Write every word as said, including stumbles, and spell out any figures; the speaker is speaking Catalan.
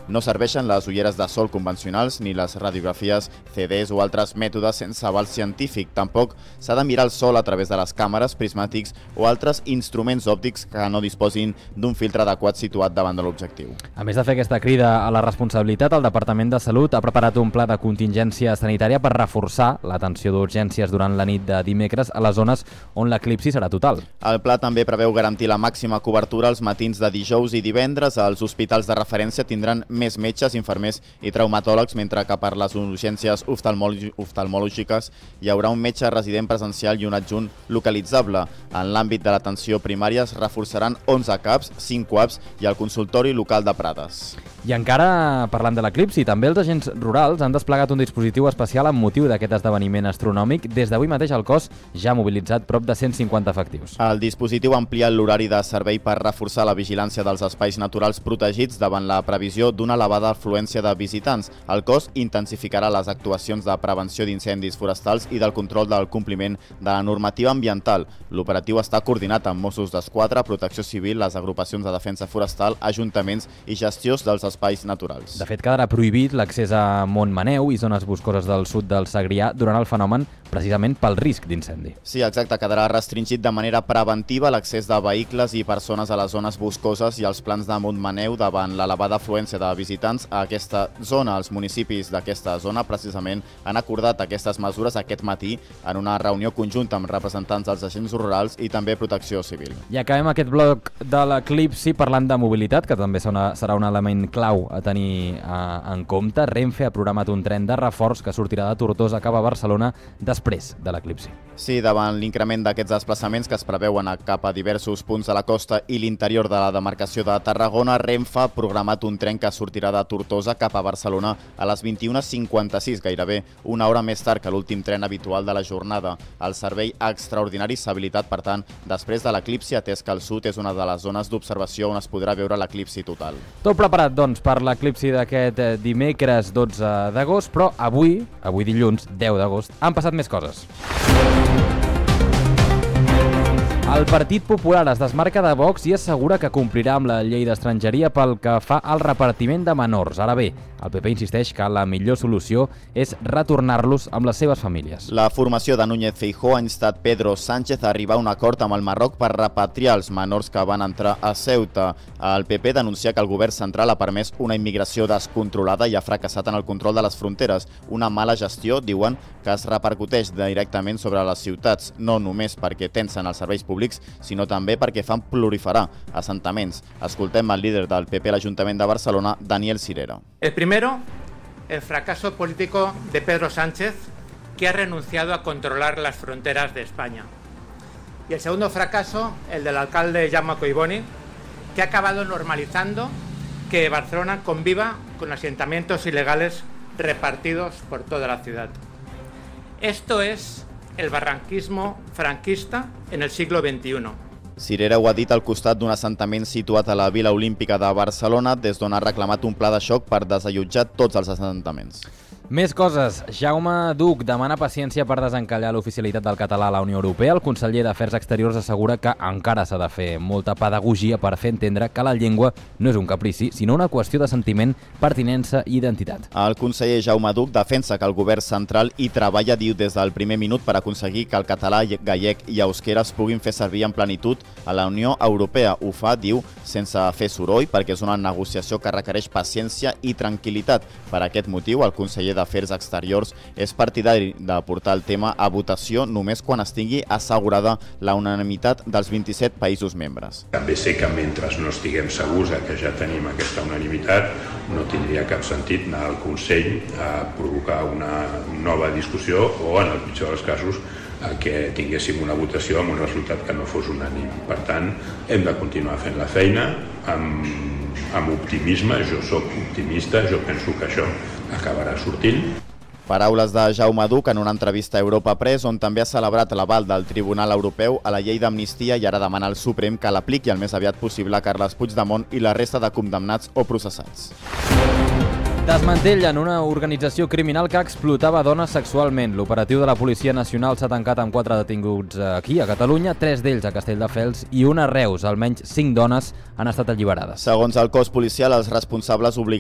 No serveixen les ulleres de sol convencionals ni les radiografies C Ds o altres mètodes sense aval científic. Tampoc s'ha de mirar el sol a través de les càmeres, prismàtics o altres instruments òptics que no disposin d'un filtre adequat situat davant de l'objectiu. A més de fer aquesta crida a la responsabilitat, el Departament de Salut ha preparat un pla de contingència sanitària per reforçar l'atenció d'urgències durant la nit de dimecres a les zones on l'eclipsi serà total. El pla també preveu garantir la màxima cobertura els matins de dijous i divendres. Els hospitals de referència tindran més metges, infermers i traumatòlegs, mentre que per les urgències oftalmològiques hi haurà un metge resident presencial i un adjunt localitzable. En l'àmbit de l'atenció primària es reforçaran onze CAPs, cinc U A Ps i el consultori local de Prades. I encara parlant de l'eclipsi, també els agents rurals han desplegat un dispositiu especial amb motiu d'aquest esdeveniment astronòmic. Des d'avui mateix el cos ja ha mobilitzat prop de cent cinquanta efectius. El dispositiu amplia l'horari de servei per reforçar la vigilància dels espais naturals protegits davant la previsió d'una elevada afluència de visitants. El cos intensificarà les actuacions de prevenció d'incendis forestals i del control del compliment de la normativa ambiental. L'operatiu està coordinat amb Mossos d'Esquadra, Protecció Civil, les agrupacions de defensa forestal, ajuntaments i gestiors dels espais naturals. De fet, quedarà prohibit l'accés a Montmaneu i zones boscoses del sud del Segrià durant el fenomen, precisament pel risc d'incendi. Sí, exacte. Quedarà restringit de manera preventiva l'accés de vehicles i persones a les zones boscoses i els plans de Montmaneu davant l'elevada afluència de visitants a aquesta zona. Els municipis d'aquesta zona precisament han acordat aquestes mesures aquest matí en una reunió conjunta amb representants dels agents rurals i també Protecció Civil. I acabem aquest bloc de l'eclipsi parlant de mobilitat, que també serà un element clau a tenir en compte. Renfe ha programat un tren de reforç que sortirà de Tortosa cap a Barcelona després de l'eclipsi. Sí, davant l'increment d'aquests desplaçaments que es preveuen cap a diversos punts de la costa i l'interior de la demarcació de Tarragona, Renfe ha programat un tren que sortirà de Tortosa cap a Barcelona a les vint-i-una cinquanta-sis, gairebé una hora més tard que l'últim tren habitual de la jornada. El servei extraordinari s'ha habilitat, per tant, després de l'eclipsi, atès que el sud és una de les zones d'observació on es podrà veure l'eclipsi total. Tot preparat, doncs, per l'eclipsi d'aquest dimecres dotze d'agost, però avui, avui dilluns deu d'agost, han passat més coses. El Partit Popular es desmarca de Vox i assegura que complirà amb la llei d'estrangeria pel que fa al repartiment de menors. Ara bé, el P P insisteix que la millor solució és retornar-los amb les seves famílies. La formació de Núñez Feijóo ha instat Pedro Sánchez a arribar a un acord amb el Marroc per repatriar els menors que van entrar a Ceuta. El P P denuncia que el govern central ha permès una immigració descontrolada i ha fracassat en el control de les fronteres. Una mala gestió, diuen, que es repercuteix directament sobre les ciutats, no només perquè tensen els serveis públics, sinó també perquè fan proliferar assentaments. Escoltem el líder del P P a l'Ajuntament de Barcelona, Daniel Sirera. El primero, el fracaso político de Pedro Sánchez, que ha renunciado a controlar las fronteras de España. Y el segundo fracaso, el del alcalde Jaume Collboni, que ha acabado normalizando que Barcelona conviva con asentamientos ilegales repartidos por toda la ciudad. Esto es el barranquismo franquista en el siglo veintiuno. Sirera ho ha dit al costat d'un assentament situat a la Vila Olímpica de Barcelona, des d'on ha reclamat un pla de xoc per desallotjar tots els assentaments. Més coses. Jaume Duch demana paciència per desencallar l'oficialitat del català a la Unió Europea. El conseller d'Afers Exteriors assegura que encara s'ha de fer molta pedagogia per fer entendre que la llengua no és un caprici, sinó una qüestió de sentiment, pertinença i identitat. El conseller Jaume Duch defensa que el govern central hi treballa, diu, des del primer minut per aconseguir que el català, gallec i euskera es puguin fer servir en plenitud a la Unió Europea. Ho fa, diu, sense fer soroll, perquè és una negociació que requereix paciència i tranquil·litat. Per aquest motiu, el conseller d'Afers Exteriors és partidari de portar el tema a votació només quan estigui assegurada la unanimitat dels vint-i-set països membres. També sé que mentre no estiguem segurs que ja tenim aquesta unanimitat, no tindria cap sentit anar al Consell a provocar una nova discussió o, en el pitjor dels casos, que tinguéssim una votació amb un resultat que no fos unànim. Per tant, hem de continuar fent la feina amb, amb optimisme. Jo sóc optimista, jo penso que això acabarà sortint. Paraules de Jaume Duch en una entrevista a Europa Press, on també ha celebrat l'aval del Tribunal Europeu a la llei d'amnistia i ara demana al Suprem que l'apliqui el més aviat possible a Carles Puigdemont i la resta de condemnats o processats. Desmantellen una organització criminal que explotava dones sexualment. L'operatiu de la Policia Nacional s'ha tancat amb quatre detinguts aquí, a Catalunya, tres d'ells a Castelldefels i una a Reus. Almenys cinc dones han estat alliberades. Segons el cos policial, els responsables obligaven